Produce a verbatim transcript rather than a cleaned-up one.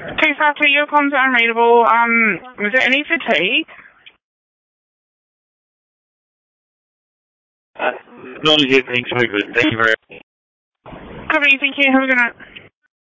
Two five two, your comms are unreadable. Um, was there any fatigue? Uh, not as yet, thanks, very good. Thank you very much. Cover you, thank you. Have a good night.